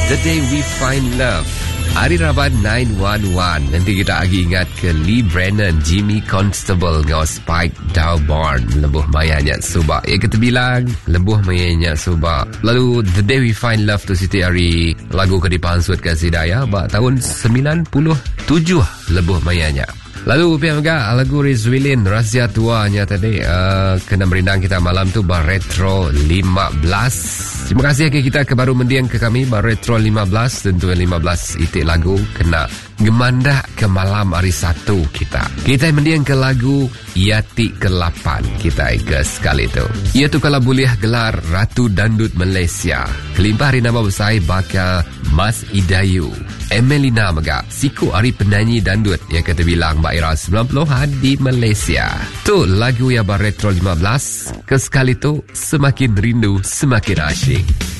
The Day We Find Love. Hari Rabat 911. Nanti kita lagi ingat ke Lee Brennan, Jimmy Constable dengan Spike Dawbarn. Lebuh mayanya subak. Ya kita bilang lebuh mayanya subak. Lalu The Day We Find Love tu Siti hari lagu ke dipansut ke Sidaya tahun 97 lebuh mayanya. Lalu upiah juga lagu Rizwilin Rahsia Tuanya tadi kena merindang kita malam tu Retro 15. Terima kasih ke kita ke baru mendiang ke kami Retro 15. Tentu 15 itik lagu kena gemandah ke malam hari Sabtu kita. Kita mendiang ke lagu Yati ke-8 kita ke sekali tu. Ia tu kalau boleh gelar Ratu Dandut Malaysia. Kelimpah hari nama besar bakal Mas Idayu, Emelina Mega, siku hari penyanyi dandut yang kata bilang Mbak Era 90-an di Malaysia. Tu lagu yang Retro 15. Ke sekali tu semakin rindu semakin asyik.